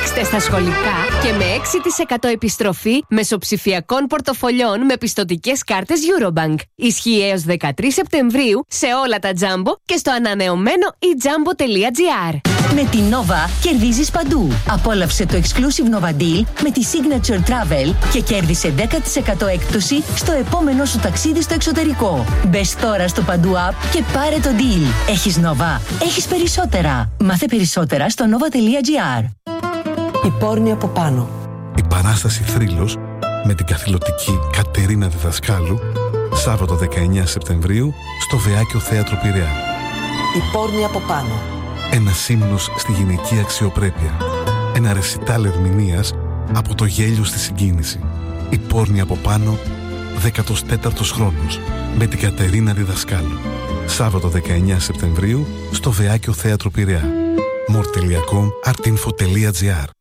Παίξτε στα σχολικά και με 6% επιστροφή μεσοψηφιακών πορτοφολιών με πιστωτικές κάρτες Eurobank. Ισχύει έως 13 Σεπτεμβρίου σε όλα τα Jumbo και στο ανανεωμένο eJumbo.gr. Με τη Nova κερδίζεις παντού. Απόλαυσε το Exclusive Nova Deal με τη Signature Travel και κέρδισε 10% έκπτωση στο επόμενό σου ταξίδι στο εξωτερικό. Μπες τώρα στο Παντού App και πάρε το deal. Έχεις Nova, έχεις περισσότερα. Μάθε περισσότερα στο nova.gr. Η πόρνη από πάνω. Η παράσταση Θρύλος με την καθηλωτική Κατερίνα Διδασκάλου, Σάββατο 19 Σεπτεμβρίου στο Βεάκιο Θέατρο Πειραιά. Η πόρνη από πάνω. Ένας ύμνος στη γυναική αξιοπρέπεια. Ένα ρεσιτάλ ερμηνείας από το γέλιο στη συγκίνηση. Η πόρνη από πάνω, 14ος χρόνος, με την Κατερίνα Διδασκάλου. Σάββατο 19 Σεπτεμβρίου στο Βεάκιο Θέατρο Πειραιά. more.com artinfo.gr